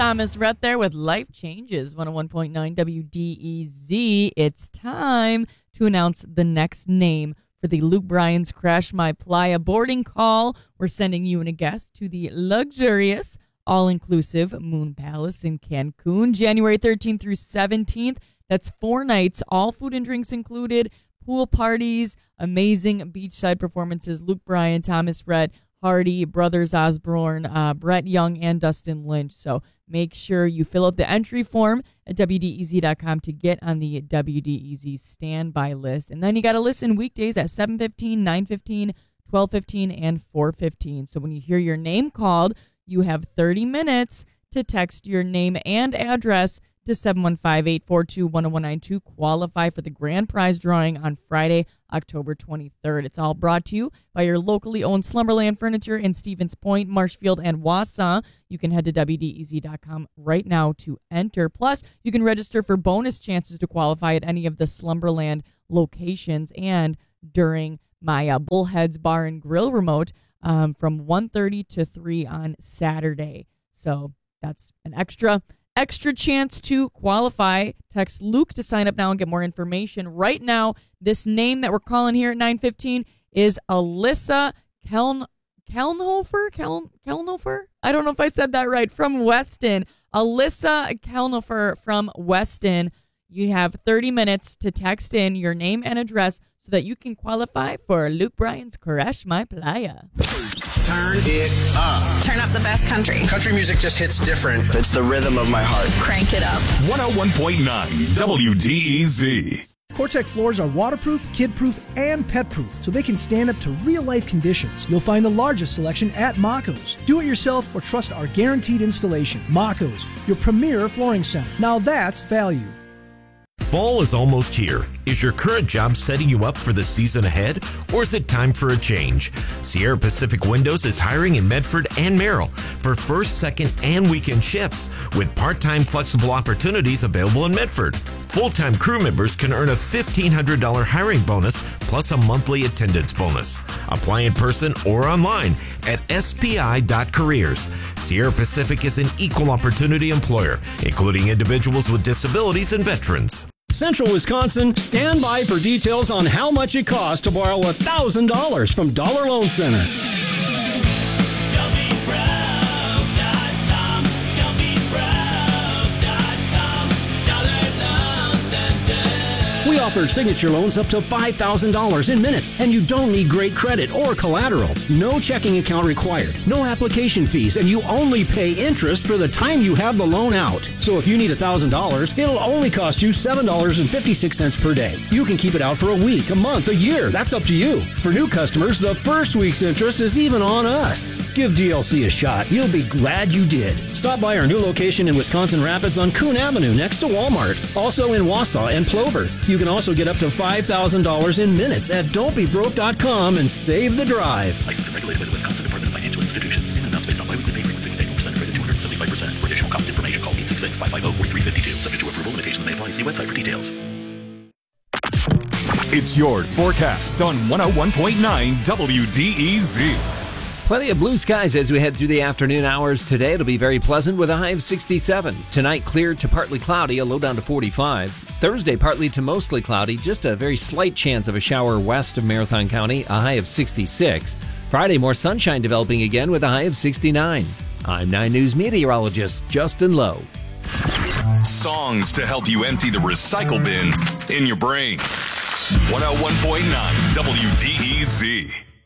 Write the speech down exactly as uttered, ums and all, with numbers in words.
Thomas Rhett there with Life Changes, one oh one point nine W D E Z. It's time to announce the next name for the Luke Bryan's Crash My Playa boarding call. We're sending you and a guest to the luxurious, all-inclusive Moon Palace in Cancun, January thirteenth through seventeenth. That's four nights, all food and drinks included, pool parties, amazing beachside performances. Luke Bryan, Thomas Rhett, Hardy, Brothers Osborne, uh, Brett Young, and Dustin Lynch. So make sure you fill out the entry form at W D E Z dot com to get on the W D E Z standby list. And then you got to listen weekdays at seven fifteen, nine fifteen, twelve fifteen, and four fifteen. So when you hear your name called, you have thirty minutes to text your name and address to seven one five, eight four two, one oh one nine two. Qualify for the grand prize drawing on Friday, October twenty-third. It's all brought to you by your locally owned Slumberland Furniture in Stevens Point, Marshfield, and Wausau. You can head to W D E Z dot com right now to enter. Plus, you can register for bonus chances to qualify at any of the Slumberland locations and during my uh, Bullheads Bar and Grill remote um, from one thirty to three on Saturday. So that's an extra Extra chance to qualify. Text Luke to sign up now and get more information. Right now, this name that we're calling here at nine fifteen is Alyssa Keln Kelnhofer? Kel Kelnhofer? I don't know if I said that right. From Weston. Alyssa Kelnhofer from Weston. You have thirty minutes to text in your name and address so that you can qualify for Luke Bryan's Crash My Playa. Turn it up. Turn up the best country. Country music just hits different. It's the rhythm of my heart. Crank it up. one oh one point nine W D E Z. CoreTech floors are waterproof, kid-proof, and pet-proof, so they can stand up to real-life conditions. You'll find the largest selection at Maco's. Do it yourself or trust our guaranteed installation. Maco's, your premier flooring center. Now that's value. Fall is almost here. Is your current job setting you up for the season ahead, or is it time for a change? Sierra Pacific Windows is hiring in Medford and Merrill for first, second, and weekend shifts with part-time flexible opportunities available in Medford. Full-time crew members can earn a fifteen hundred dollars hiring bonus plus a monthly attendance bonus. Apply in person or online at S P I dot careers. Sierra Pacific is an equal opportunity employer, including individuals with disabilities and veterans. Central Wisconsin, stand by for details on how much it costs to borrow one thousand dollars from Dollar Loan Center. We offer signature loans up to five thousand dollars in minutes, and you don't need great credit or collateral. No checking account required, no application fees, and you only pay interest for the time you have the loan out. So if you need one thousand dollars, it'll only cost you seven dollars and fifty-six cents per day. You can keep it out for a week, a month, a year. That's up to you. For new customers, the first week's interest is even on us. Give D L C a shot. You'll be glad you did. Stop by our new location in Wisconsin Rapids on Coon Avenue next to Walmart. Also in Wausau and Plover. You can also get up to five thousand dollars in minutes at don't be broke dot com and save the drive. Licensed and regulated by the Wisconsin Department of Financial Institutions. In amounts based on biweekly pay frequency with annual percent rate of two hundred seventy-five percent. For additional cost information, call eight six six, five five zero, four three five two. Subject to approval, limitations may apply. See website for details. It's your forecast on one oh one point nine W D E Z. Plenty of blue skies as we head through the afternoon hours today. It'll be very pleasant with a high of sixty-seven. Tonight, clear to partly cloudy, a low down to forty-five. Thursday, partly to mostly cloudy, just a very slight chance of a shower west of Marathon County, a high of sixty-six. Friday, more sunshine developing again with a high of sixty-nine. I'm nine News meteorologist Justin Lowe. Songs to help you empty the recycle bin in your brain. one oh one point nine W D E Z.